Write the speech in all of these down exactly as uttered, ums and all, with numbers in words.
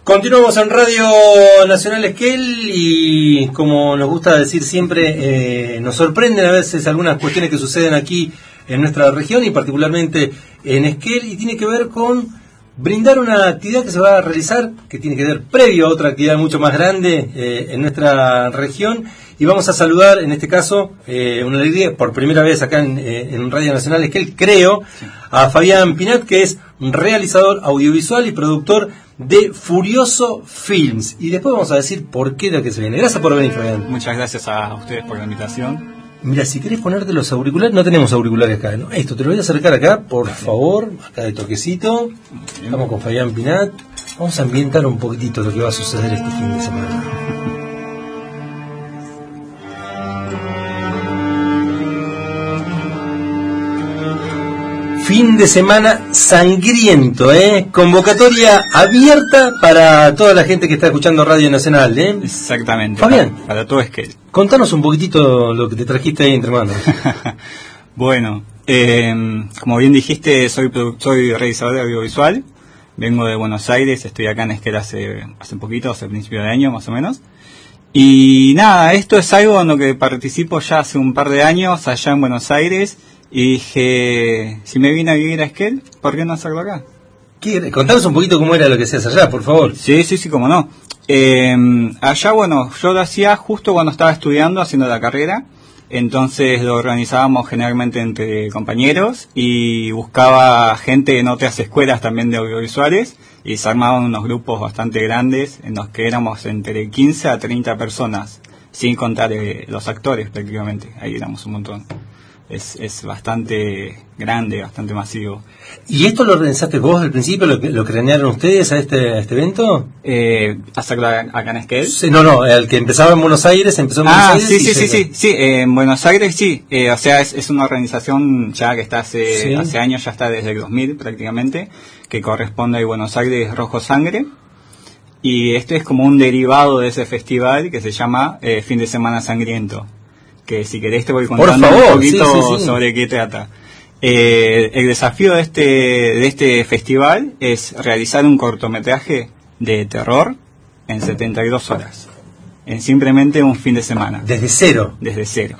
Continuamos en Radio Nacional Esquel y, como nos gusta decir siempre, eh, nos sorprenden a veces algunas cuestiones que suceden aquí en nuestra región y particularmente en Esquel, y tiene que ver con brindar una actividad que se va a realizar, que tiene que ver previo a otra actividad mucho más grande eh, en nuestra región. Y vamos a saludar, en este caso, eh, una alegría, por primera vez acá en, eh, en Radio Nacional Esquel, creo, sí, a Fabián Pinat, que es realizador audiovisual y productor de Furioso Films. Y después vamos a decir por qué de qué se viene. Gracias por venir, Fabián. Muchas gracias a ustedes por la invitación. Mira, si querés ponerte los auriculares, no tenemos auriculares acá, ¿no? Esto, te lo voy a acercar acá, por favor, acá de toquecito. Estamos con Fabián Pinat. Vamos a ambientar un poquitito lo que va a suceder este fin de semana. Fin de semana sangriento, ¿eh? Convocatoria abierta para toda la gente que está escuchando Radio Nacional, ¿eh? Exactamente. Fabián, para, para todo Esquel. Contanos un poquitito lo que te trajiste ahí entre manos. Bueno, eh, como bien dijiste, soy productor y realizador audiovisual. Vengo de Buenos Aires, estoy acá en Esquel hace, hace poquito, hace principio de año más o menos. Y nada, esto es algo en lo que participo ya hace un par de años allá en Buenos Aires. Y dije, si me vine a vivir a Esquel, ¿por qué no hacerlo acá? ¿Qué? Contanos un poquito cómo era lo que hacías allá, por favor. Sí, sí, sí, cómo no. Eh, allá, bueno, yo lo hacía justo cuando estaba estudiando, haciendo la carrera. Entonces lo organizábamos generalmente entre compañeros y buscaba gente en otras escuelas también de audiovisuales. Y se armaban unos grupos bastante grandes en los que éramos entre quince a treinta personas, sin contar eh, los actores prácticamente. Ahí éramos un montón. Es, es bastante grande, bastante masivo. ¿Y esto lo organizaste vos al principio? ¿Lo, lo cranearon ustedes a este, a este evento? Eh, ¿Hacerlo acá en Esquel? Sí, no, no, el que empezaba en Buenos Aires, empezó en Buenos ah, Aires. Sí, sí, sí, sí, sí, eh, en Buenos Aires sí. Eh, o sea, es, es una organización ya que está hace, sí. hace años, ya está desde el dos mil prácticamente, que corresponde a Buenos Aires Rojo Sangre. Y este es como un derivado de ese festival que se llama eh, Fin de Semana Sangriento. Que si querés te voy contando un poquito sí, sí, sí. sobre qué trata. Eh, el desafío de este, de este festival es realizar un cortometraje de terror en setenta y dos horas. En simplemente un fin de semana. ¿Desde cero? Desde cero.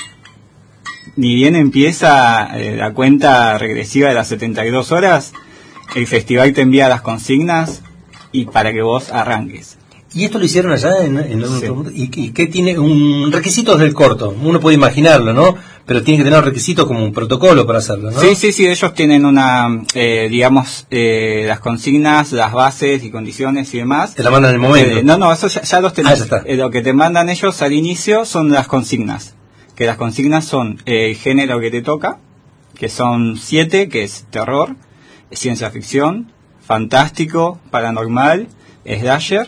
Ni bien empieza eh, la cuenta regresiva de las setenta y dos horas, el festival te envía las consignas y para que vos arranques. ¿Y esto lo hicieron allá en, en sí. ¿Y, ¿Y qué tiene? Un requisitos del corto. Uno puede imaginarlo, ¿no? Pero tiene que tener requisitos como un protocolo para hacerlo, ¿no? Sí, sí, sí. Ellos tienen una, eh, digamos, eh, las consignas, las bases y condiciones y demás. Te la mandan en el momento. Eh, no, no, eso ya, ya los tenés. Ah, ya está. Eh, lo que te mandan ellos al inicio son las consignas. Que las consignas son eh, el género que te toca, que son siete, que es terror, ciencia ficción, fantástico, paranormal, slasher.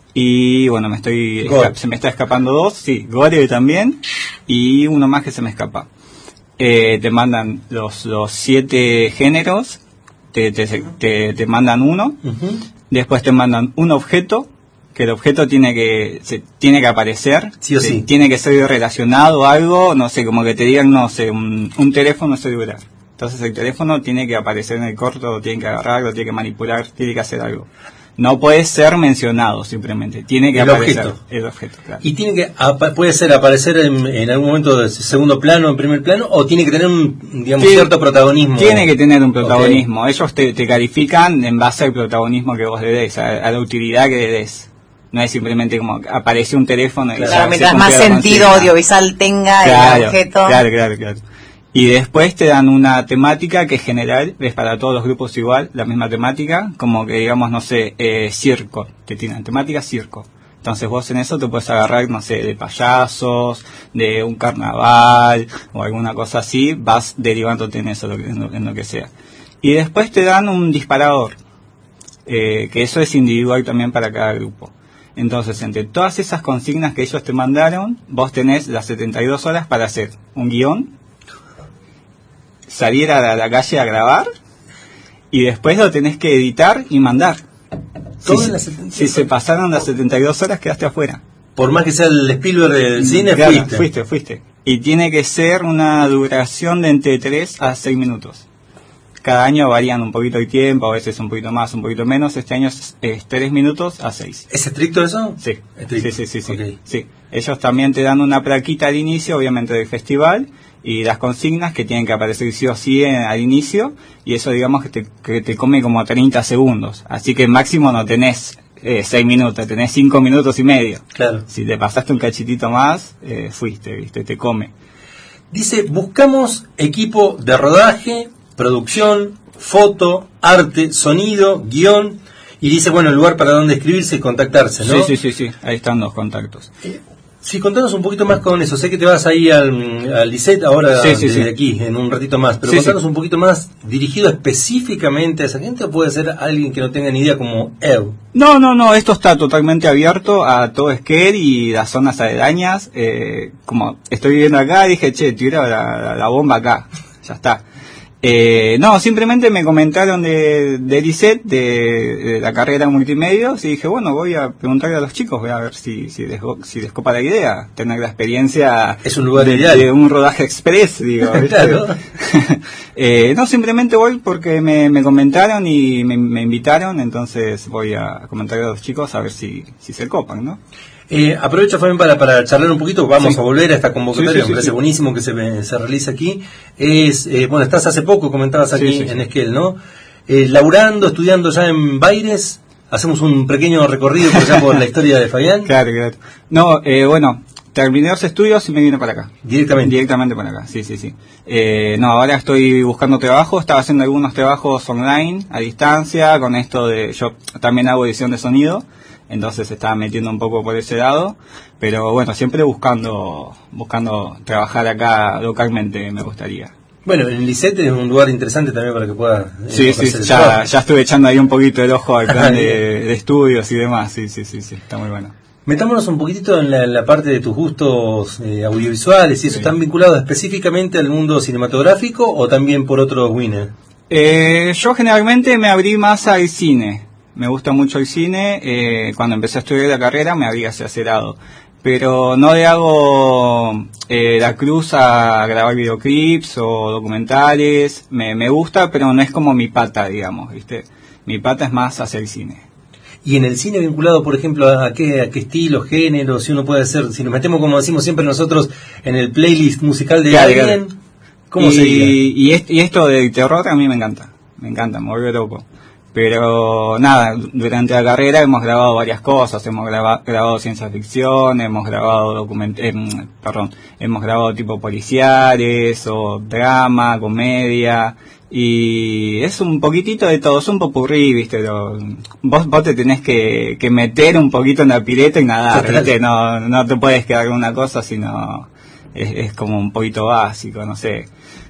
Y bueno, me estoy esca- se me está escapando dos, sí, gore también, y uno más que se me escapa. Eh, te mandan los los siete géneros, te te, te, te mandan uno, uh-huh. Después te mandan un objeto, que el objeto tiene que se, tiene que aparecer, sí o se, sí. Tiene que ser relacionado a algo, no sé, como que te digan, no sé, un, un teléfono celular. Entonces el teléfono tiene que aparecer en el corto, lo tiene que agarrar, lo tiene que manipular, tiene que hacer algo. No puede ser mencionado simplemente, tiene que el aparecer objeto. el objeto. Claro. Y tiene que puede ser aparecer en, en algún momento de segundo plano, en primer plano, o tiene que tener un digamos sí, cierto protagonismo. Tiene que tener un protagonismo. Okay. Ellos te, te califican en base al protagonismo que vos le des, a, a la utilidad que le des. No es simplemente como aparece un teléfono. Claro, y claro, mientras más sentido audiovisual tenga claro, el objeto. Claro, claro, claro. Y después te dan una temática que es general, es para todos los grupos igual, la misma temática, como que digamos, no sé, eh, circo, te tienen temática circo. Entonces vos en eso te puedes agarrar, no sé, de payasos, de un carnaval o alguna cosa así, vas derivándote en eso, en lo, en lo que sea. Y después te dan un disparador, eh, que eso es individual también para cada grupo. Entonces, entre todas esas consignas que ellos te mandaron, vos tenés las setenta y dos horas para hacer un guión, salir a la, a la calle a grabar y después lo tenés que editar y mandar. Si, si se pasaron las setenta y dos horas quedaste afuera. Por más que sea el Spielberg del cine, claro, fuiste. Fuiste, fuiste. Y tiene que ser una duración de entre tres a seis minutos. cada año varían un poquito el tiempo, a veces un poquito más, un poquito menos. Este año es, es tres minutos a seis. ¿Es estricto eso? Sí, estricto. sí, sí, sí, sí, Okay. sí. Ellos también te dan una plaquita al inicio, obviamente, del festival, y las consignas que tienen que aparecer sí o sí en, al inicio, y eso digamos que te, que te come como treinta segundos. Así que máximo no tenés eh, seis minutos, tenés cinco minutos y medio. Claro. Si te pasaste un cachitito más, eh, fuiste, viste, te come. Dice, buscamos equipo de rodaje, producción, foto, arte, sonido, guión, y dice, bueno, el lugar para donde escribirse y contactarse, ¿no? Sí, sí, sí, sí, ahí están los contactos. Eh, sí, contanos un poquito más con eso. Sé que te vas ahí al, al Licet ahora, sí, sí, desde sí. aquí, en un ratito más, pero Sí, contanos sí. un poquito más, dirigido específicamente a esa gente, o puede ser alguien que no tenga ni idea como él. No, no, no, esto está totalmente abierto a todo Esquel y las zonas aledañas. Eh, como estoy viviendo acá, dije, che, tira la, la, la bomba acá, ya está. Eh, no, simplemente me comentaron de, de Licet, de, de la carrera de multimedios, y dije, bueno, voy a preguntarle a los chicos, voy a ver si, si, les, si les copa la idea, tener la experiencia Es un lugar de, ideal. de un rodaje express, digo. ¿viste? Claro. eh, no, simplemente voy porque me, me comentaron y me, me invitaron, entonces voy a comentarle a los chicos a ver si, si se copan, ¿no? Eh, aprovecho también para, para charlar un poquito, vamos Sí. a volver a esta convocatoria, Sí, sí, sí, me parece sí. buenísimo que se, se realiza aquí. Es, eh, bueno, estás hace poco, comentabas aquí Sí, sí, en sí. Esquel, ¿no? Eh, laburando, estudiando ya en Baires, hacemos un pequeño recorrido por allá por la historia de Fabián. Claro, claro. No, eh, bueno, terminé los estudios y me vine para acá. Directamente. Directamente para acá, sí, sí, sí. Eh, no, ahora estoy buscando trabajo, estaba haciendo algunos trabajos online, a distancia, con esto de, yo también hago edición de sonido, entonces se estaba metiendo un poco por ese lado, pero bueno, siempre buscando buscando trabajar acá localmente me gustaría. Bueno, el Licet es un lugar interesante también para que pueda... eh, Sí, sí, hacer el ya, trabajo. ya estuve echando ahí un poquito el ojo al plan de, de estudios y demás, sí, sí, sí, sí, está muy bueno. Metámonos un poquitito en la, en la parte de tus gustos eh, audiovisuales y eso, Sí. ¿están vinculados específicamente al mundo cinematográfico o también por otros winners? Eh, yo generalmente me abrí más al cine. Me gusta mucho el cine. Eh, cuando empecé a estudiar la carrera me abrí hacia ese lado. Pero no le hago eh, la cruz a grabar videoclips o documentales. Me, me gusta, pero no es como mi pata, digamos, ¿viste? Mi pata es más hacia el cine. Y en el cine vinculado, por ejemplo, a qué, a qué estilo, género, si uno puede hacer, si nos metemos, como decimos siempre nosotros, en el playlist musical de Claro, alguien, claro. ¿cómo y, sería? Y, est- y esto del terror a mí me encanta, me encanta, me vuelve loco. Pero nada, durante la carrera hemos grabado varias cosas, hemos graba- grabado ciencia ficción, hemos grabado document eh, perdón, hemos grabado tipo policiales o drama, comedia, y es un poquitito de todo, es un popurrí, viste, lo, vos, vos te tenés que, que meter un poquito en la pileta y nadar, Total. viste, no, no te puedes quedar con una cosa, sino es, es como un poquito básico, no sé.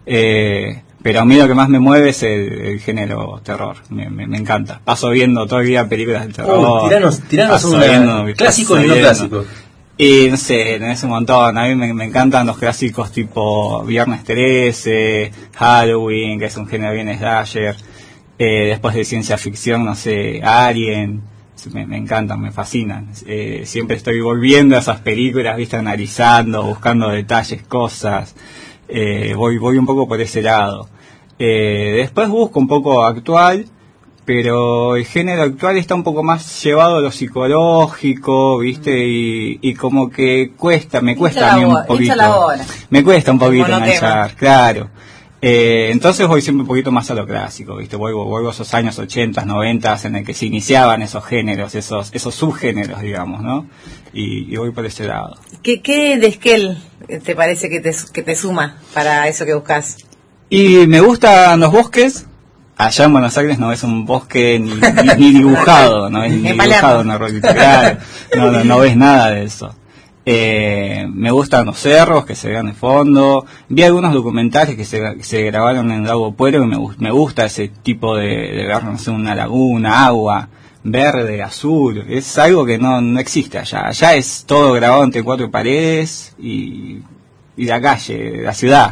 Eh, pero a mí lo que más me mueve es el, el género terror, me, me, me encanta. Paso viendo todo el día películas de terror. Oh, tiranos, tiranos paso una, viendo- clásicos paso y no viendo. clásicos. Y no sé, tenés un montón. A mí me, me encantan los clásicos tipo Viernes trece, Halloween, que es un género bien slasher. Eh, después de ciencia ficción, no sé, Alien. Me, me encantan, me fascinan. Eh, siempre estoy volviendo a esas películas, viste, analizando, buscando detalles, cosas. Eh, voy, voy un poco por ese lado. Eh, después busco un poco actual, pero el género actual está un poco más llevado a lo psicológico, ¿viste? Y, y como que cuesta, me cuesta Hincha a mí la un bola, poquito. hincha la bola. Me cuesta un poquito Monotema. enganchar, claro. Eh, entonces voy siempre un poquito más a lo clásico, ¿viste? Vuelvo, vuelvo a esos años ochenta, noventa en el que se iniciaban esos géneros, esos esos subgéneros, digamos, ¿no? Y, y voy por ese lado. ¿Qué, qué de Esquel te parece que te, que te suma para eso que buscas? Y me gustan los bosques. Allá en Buenos Aires no ves un bosque ni, ni, ni dibujado, no ves ni En dibujado Palermo. una rolita, claro. No, no, no ves nada de eso. Eh, me gustan los cerros que se vean de fondo. Vi algunos documentales que se, que se grabaron en Lago Puero y me, gu- me gusta ese tipo de, de ver, no sé, una laguna, agua, verde, azul. Es algo que no, no existe allá. Allá es todo grabado entre cuatro paredes y, y la calle, de la ciudad.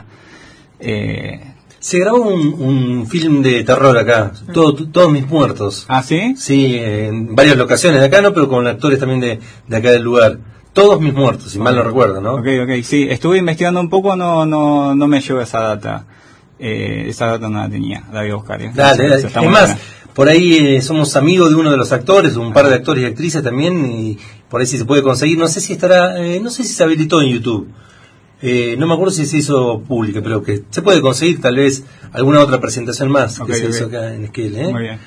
Eh, Se grabó un, un film de terror acá, todo, todos mis muertos. ¿Ah, sí? Sí, en varias locaciones de acá, no, pero con actores también de, de acá del lugar. Todos mis muertos, si mal no recuerdo, ¿no? Ok, ok, sí. Estuve investigando un poco, no no no me llegó esa data. Eh, esa data no la tenía, la voy a buscar. ¿eh? Dale, dale. Está Es muy más, buena. por ahí eh, somos amigos de uno de los actores, un par de actores y actrices también, y por ahí sí se puede conseguir. No sé si estará, eh, no sé si se habilitó en YouTube. Eh, no me acuerdo si se hizo pública, pero que se puede conseguir tal vez alguna otra presentación más Okay, que se okay. hizo acá en Esquel. ¿eh? Muy bien.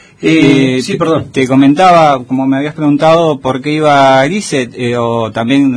Eh, Eh, sí, te, perdón. Te comentaba, como me habías preguntado, por qué iba a Grisset, eh, o también